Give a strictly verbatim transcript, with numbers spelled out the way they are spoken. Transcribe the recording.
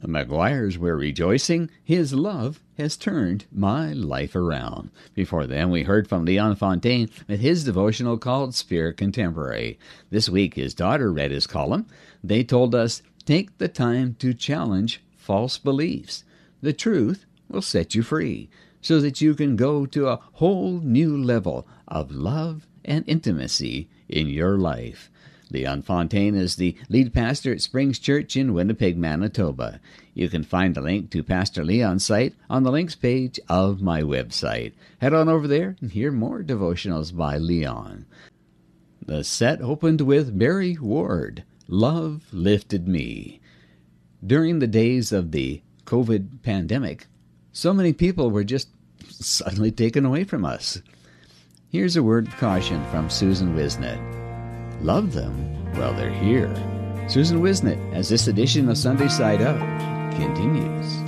The Maguires were rejoicing. His love has turned my life around. Before then, we heard from Leon Fontaine with his devotional called Spirit Contemporary. This week, his daughter read his column. They told us, take the time to challenge false beliefs. The truth will set you free so that you can go to a whole new level of love and intimacy in your life. Leon Fontaine is the lead pastor at Springs Church in Winnipeg, Manitoba. You can find a link to Pastor Leon's site on the links page of my website. Head on over there and hear more devotionals by Leon. The set opened with Mary Ward, Love Lifted Me. During the days of the COVID pandemic, so many people were just suddenly taken away from us. Here's a word of caution from Susan Wisnett. Love them while they're here. Susan Wisnett, as this edition of Sunday Side Up continues.